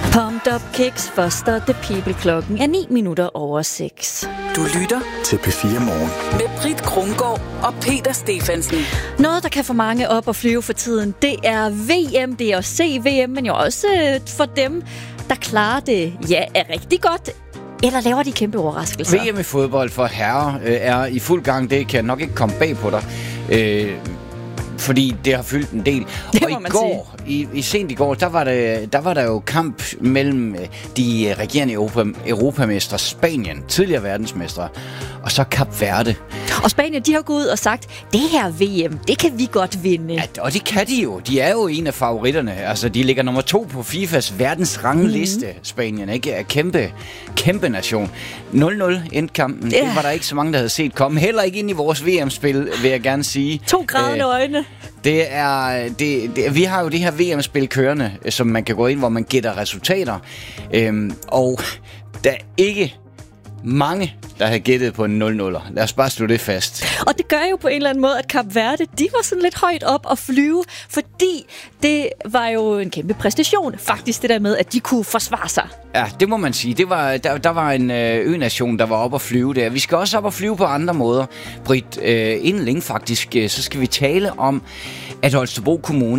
Pumped Up Kicks, Foster the People. Klokken er 6:09. Du lytter til P4 Morgen med Britt Krumgaard og Peter Stefansen. Noget, der kan få mange op og flyve for tiden, det er VM. Det er at se VM, men jo også for dem, der klarer det, er rigtig godt. Eller laver de kæmpe overraskelser? VM i fodbold for herrer er i fuld gang. Det kan nok ikke komme bag på dig. Fordi det har fyldt en del. Det og sent i går, der var der jo kamp mellem de regerende europamestre Spanien, tidligere verdensmestre, og så Kap Verde. Og Spanien, de har gået ud og sagt, det her VM, det kan vi godt vinde. Ja, og det kan de jo. De er jo en af favoritterne. Altså, de ligger nummer 2 på FIFAs verdensrangliste, Spanien, ikke? Er kæmpe nation. 0-0 endte kampen. Det var der ikke så mange, der havde set komme. Heller ikke ind i vores VM-spil, vil jeg gerne sige. 2 grædende øjne. Vi har jo det her VM-spil kørende, som man kan gå ind, hvor man gætter resultater. Og der er ikke mange, der har gættet på en 0-0'er. Lad os bare slå det fast. Og det gør jo på en eller anden måde, at Kap Verde, de var sådan lidt højt op at flyve, fordi det var jo en kæmpe præstation. Faktisk det der med, at de kunne forsvare sig. Ja, det må man sige. Der var en ø-nation, der var oppe at flyve der. Vi skal også op at flyve på andre måder. Britt, inden længe faktisk, så skal vi tale om, at Holstebro Kommune